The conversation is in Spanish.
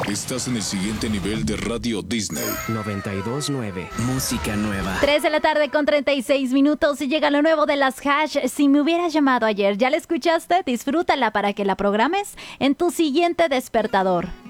Estás en el siguiente nivel de Radio Disney. 92.9. Música nueva. 3 de la tarde con 36 minutos y llega lo nuevo de las Hash. Si me hubieras llamado ayer, ¿ya la escuchaste? Disfrútala para que la programes en tu siguiente despertador.